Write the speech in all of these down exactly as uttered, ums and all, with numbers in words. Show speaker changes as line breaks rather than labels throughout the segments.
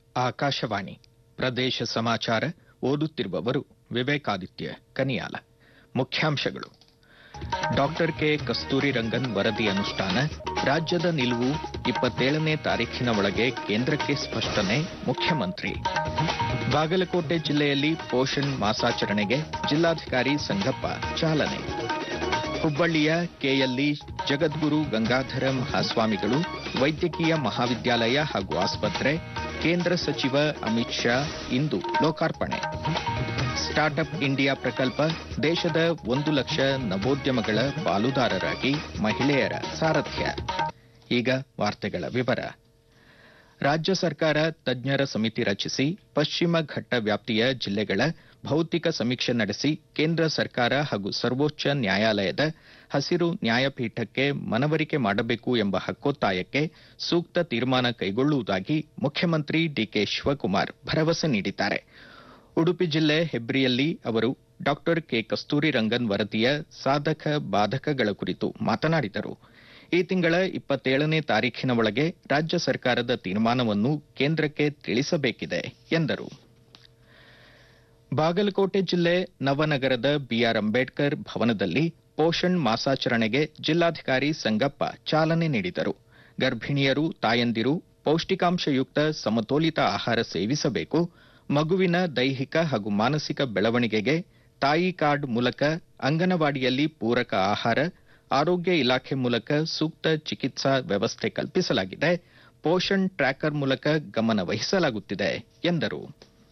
ಆಕಾಶವಾಣಿ ಪ್ರದೇಶ ಸಮಾಚಾರ ಓದುತ್ತಿರುವವರು ವಿವೇಕಾದಿತ್ಯ ಕನಿಯಾಲ. ಮುಖ್ಯಾಂಶಗಳು: ಡಾಕ್ಟರ್ ಕೆ ಕಸ್ತೂರಿ ರಂಗನ್ ವರದಿ ಅನುಷ್ಠಾನ, ರಾಜ್ಯದ ನಿಲುವು ಇಪ್ಪತ್ತೇಳನೇ ತಾರೀಖಿನ ಒಳಗೆ ಕೇಂದ್ರಕ್ಕೆ ಸ್ಪಷ್ಟನೆ ಮುಖ್ಯಮಂತ್ರಿ. ಬಾಗಲಕೋಟೆ ಜಿಲ್ಲೆಯಲ್ಲಿ ಪೋಷಣ್ ಮಾಸಾಚರಣೆಗೆ ಜಿಲ್ಲಾಧಿಕಾರಿ ಸಂಗಪ್ಪ ಚಾಲನೆ. ಹುಬ್ಬಳ್ಳಿಯ ಕೆಎಲ್ಇ ಜಗದ್ಗುರು ಗಂಗಾಧರ ಮಹಾಸ್ವಾಮಿಗಳು ವೈದ್ಯಕೀಯ ಮಹಾವಿದ್ಯಾಲಯ ಹಾಗೂ ಆಸ್ಪತ್ರೆ ಕೇಂದ್ರ ಸಚಿವ ಅಮಿತ್ ಶಾ ಇಂದು ಲೋಕಾರ್ಪಣೆ. ಸ್ಟಾರ್ಟ್ಅಪ್ ಇಂಡಿಯಾ ಪ್ರಕಲ್ಪ, ದೇಶದ ಒಂದು ಲಕ್ಷ ನವೋದ್ಯಮಗಳ ಪಾಲುದಾರರಾಗಿ ಮಹಿಳೆಯರ ಸಾರಥ್ಯ. ಈಗ ವಾರ್ತೆಗಳ ವಿವರ. ರಾಜ್ಯ ಸರ್ಕಾರ ತಜ್ಞರ ಸಮಿತಿ ರಚಿಸಿ ಪಶ್ಚಿಮ ಘಟ್ಟ ವ್ಯಾಪ್ತಿಯ ಜಿಲ್ಲೆಗಳ ಭೌತಿಕ ಸಮೀಕ್ಷೆ ನಡೆಸಿ ಕೇಂದ್ರ ಸರ್ಕಾರ ಹಾಗೂ ಸರ್ವೋಚ್ಚ ನ್ಯಾಯಾಲಯದ ಹಸಿರು ನ್ಯಾಯಪೀಠಕ್ಕೆ ಮನವರಿಕೆ ಮಾಡಬೇಕು ಎಂಬ ಹಕ್ಕೊತ್ತಾಯಕ್ಕೆ ಸೂಕ್ತ ತೀರ್ಮಾನ ಕೈಗೊಳ್ಳುವುದಾಗಿ ಮುಖ್ಯಮಂತ್ರಿ ಡಿಕೆ ಶಿವಕುಮಾರ್ ಭರವಸೆ ನೀಡಿದ್ದಾರೆ. ಉಡುಪಿ ಜಿಲ್ಲೆ ಹೆಬ್ರಿಯಲ್ಲಿ ಅವರು ಡಾಕ್ಟರ್ ಕೆ ಕಸ್ತೂರಿ ರಂಗನ್ ವರದಿಯ ಸಾಧಕ ಬಾಧಕಗಳ ಕುರಿತು ಮಾತನಾಡಿದರು. ಈ ತಿಂಗಳ ಇಪ್ಪತ್ತೇಳನೇ ತಾರೀಖಿನ ಒಳಗೆ ರಾಜ್ಯ ಸರ್ಕಾರದ ತೀರ್ಮಾನವನ್ನು ಕೇಂದ್ರಕ್ಕೆ ತಿಳಿಸಬೇಕಿದೆ ಎಂದರು. ಬಾಗಲಕೋಟೆ ಜಿಲ್ಲೆ ನವನಗರದ ಬಿಆರ್ ಅಂಬೇಡ್ಕರ್ ಭವನದಲ್ಲಿ ಪೋಷಣ್ ಮಾಸಾಚರಣೆಗೆ ಜಿಲ್ಲಾಧಿಕಾರಿ ಸಂಗಪ್ಪ ಚಾಲನೆ ನೀಡಿದರು. ಗರ್ಭಿಣಿಯರು, ತಾಯಂದಿರು ಪೌಷ್ಟಿಕಾಂಶಯುಕ್ತ ಸಮತೋಲಿತ ಆಹಾರ ಸೇವಿಸಬೇಕು, ಮಗುವಿನ ದೈಹಿಕ ಹಾಗೂ ಮಾನಸಿಕ ಬೆಳವಣಿಗೆಗೆ ತಾಯಿ ಕಾರ್ಡ್ ಮೂಲಕ ಅಂಗನವಾಡಿಯಲ್ಲಿ ಪೂರಕ ಆಹಾರ, ಆರೋಗ್ಯ ಇಲಾಖೆ ಮೂಲಕ ಸೂಕ್ತ ಚಿಕಿತ್ಸಾ ವ್ಯವಸ್ಥೆ ಕಲ್ಪಿಸಲಾಗಿದೆ, ಪೋಷಣ್ ಟ್ರ್ಯಾಕರ್ ಮೂಲಕ ಗಮನ ವಹಿಸಲಾಗುತ್ತಿದೆ ಎಂದರು.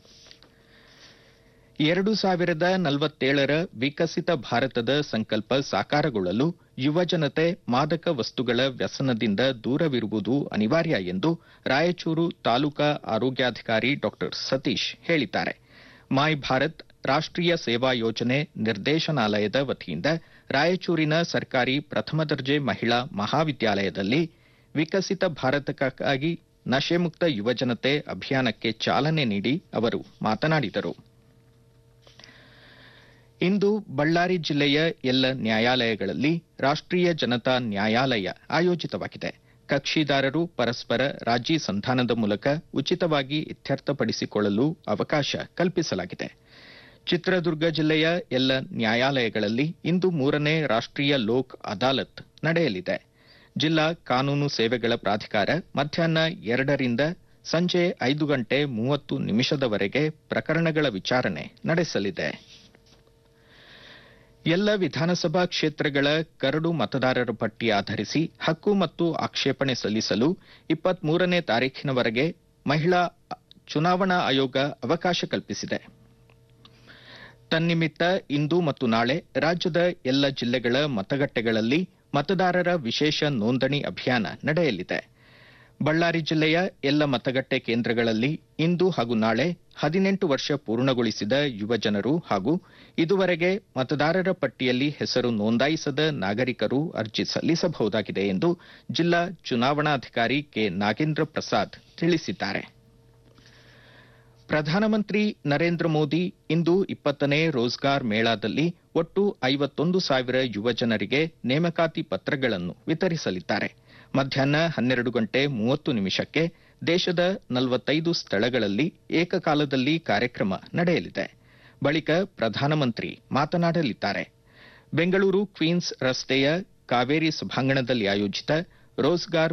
ಎರಡು ಸಾವಿರದ ನಲವತ್ತೇಳರ ವಿಕಸಿತ ಭಾರತದ ಸಂಕಲ್ಪ ಸಾಕಾರಗೊಳ್ಳಲು ಯುವಜನತೆ ಮಾದಕ ವಸ್ತುಗಳ ವ್ಯಸನದಿಂದ ದೂರವಿರುವುದು ಅನಿವಾರ್ಯ ಎಂದು ರಾಯಚೂರು ತಾಲೂಕಾ ಆರೋಗ್ಯಾಧಿಕಾರಿ ಡಾ ಸತೀಶ್ ಹೇಳಿದ್ದಾರೆ. ಮೈ ಭಾರತ್ ರಾಷ್ಟ್ರೀಯ ಸೇವಾ ಯೋಜನೆ ನಿರ್ದೇಶನಾಲಯದ ವತಿಯಿಂದ ರಾಯಚೂರಿನ ಸರ್ಕಾರಿ ಪ್ರಥಮ ದರ್ಜೆ ಮಹಿಳಾ ಮಹಾವಿದ್ಯಾಲಯದಲ್ಲಿ ವಿಕಸಿತ ಭಾರತಕ್ಕಾಗಿ ನಶೆಮುಕ್ತ ಯುವಜನತೆ ಅಭಿಯಾನಕ್ಕೆ ಚಾಲನೆ ನೀಡಿ ಅವರು ಮಾತನಾಡಿದರು. ಇಂದು ಬಳ್ಳಾರಿ ಜಿಲ್ಲೆಯ ಎಲ್ಲ ನ್ಯಾಯಾಲಯಗಳಲ್ಲಿ ರಾಷ್ಟ್ರೀಯ ಜನತಾ ನ್ಯಾಯಾಲಯ ಆಯೋಜಿತವಾಗಿದೆ. ಕಕ್ಷಿದಾರರು ಪರಸ್ಪರ ರಾಜಿ ಸಂಧಾನದ ಮೂಲಕ ಉಚಿತವಾಗಿ ಇತ್ಯರ್ಥಪಡಿಸಿಕೊಳ್ಳಲು ಅವಕಾಶ ಕಲ್ಪಿಸಲಾಗಿದೆ. ಚಿತ್ರದುರ್ಗ ಜಿಲ್ಲೆಯ ಎಲ್ಲ ನ್ಯಾಯಾಲಯಗಳಲ್ಲಿ ಇಂದು ಮೂರನೇ ರಾಷ್ಟ್ರೀಯ ಲೋಕ್ ಅದಾಲತ್ ನಡೆಯಲಿದೆ. ಜಿಲ್ಲಾ ಕಾನೂನು ಸೇವೆಗಳ ಪ್ರಾಧಿಕಾರ ಮಧ್ಯಾಹ್ನ ಎರಡರಿಂದ ಸಂಜೆ ಐದು ಗಂಟೆ ಮೂವತ್ತು ನಿಮಿಷದವರೆಗೆ ಪ್ರಕರಣಗಳ ವಿಚಾರಣೆ ನಡೆಸಲಿದೆ. ಎಲ್ಲ ವಿಧಾನಸಭಾ ಕ್ಷೇತ್ರಗಳ ಕರಡು ಮತದಾರರ ಪಟ್ಟಿ ಆಧರಿಸಿ ಹಕ್ಕು ಮತ್ತು ಆಕ್ಷೇಪಣೆ ಸಲ್ಲಿಸಲು ಇಪ್ಪತ್ಮೂರನೇ ತಾರೀಖಿನವರೆಗೆ ಮಹಿಳಾ ಚುನಾವಣಾ ಆಯೋಗ ಅವಕಾಶ ಕಲ್ಪಿಸಿದೆ. ತನ್ನಿಮಿತ್ತ ಇಂದು ಮತ್ತು ನಾಳೆ ರಾಜ್ಯದ ಎಲ್ಲ ಜಿಲ್ಲೆಗಳ ಮತಗಟ್ಟೆಗಳಲ್ಲಿ ಮತದಾರರ ವಿಶೇಷ ನೋಂದಣಿ ಅಭಿಯಾನ ನಡೆಯಲಿದೆ. ಬಳ್ಳಾರಿ ಜಿಲ್ಲೆಯ ಎಲ್ಲ ಮತಗಟ್ಟೆ ಕೇಂದ್ರಗಳಲ್ಲಿ ಇಂದು ಹಾಗೂ ನಾಳೆ ಹದಿನೆಂಟು ವರ್ಷ ಪೂರ್ಣಗೊಳಿಸಿದ ಯುವಜನರು ಹಾಗೂ ಇದುವರೆಗೆ ಮತದಾರರ ಪಟ್ಟಿಯಲ್ಲಿ ಹೆಸರು ನೋಂದಾಯಿಸದ ನಾಗರಿಕರು ಅರ್ಜಿ ಸಲ್ಲಿಸಬಹುದಾಗಿದೆ ಎಂದು ಜಿಲ್ಲಾ ಚುನಾವಣಾಧಿಕಾರಿ ಕೆ ನಾಗೇಂದ್ರ ಪ್ರಸಾದ್ ತಿಳಿಸಿದ್ದಾರೆ. ಪ್ರಧಾನಮಂತ್ರಿ ನರೇಂದ್ರ ಮೋದಿ ಇಂದು ಇಪ್ಪತ್ತನೇ ರೋಜ್ಗಾರ್ ಮೇಳಾದಲ್ಲಿ ಒಟ್ಟು ಐವತ್ತೊಂದು ಸಾವಿರ ಯುವಜನರಿಗೆ ನೇಮಕಾತಿ ಪತ್ರಗಳನ್ನು ವಿತರಿಸಲಿದ್ದಾರೆ. ಮಧ್ಯಾಹ್ನ ಹನ್ನೆರಡು ಗಂಟೆ ಮೂವತ್ತು ನಿಮಿಷಕ್ಕೆ ದೇಶದ ನಲವತ್ತೈದು ಸ್ಥಳಗಳಲ್ಲಿ ಏಕಕಾಲದಲ್ಲಿ ಕಾರ್ಯಕ್ರಮ ನಡೆಯಲಿದೆ. ಬಳಿಕ ಪ್ರಧಾನಮಂತ್ರಿ ಮಾತನಾಡಲಿದ್ದಾರೆ. ಬೆಂಗಳೂರು ಕ್ವೀನ್ಸ್ ರಸ್ತೆಯ ಕಾವೇರಿ ಸಭಾಂಗಣದಲ್ಲಿ ಆಯೋಜಿತ ರೋಜ್ಗಾರ್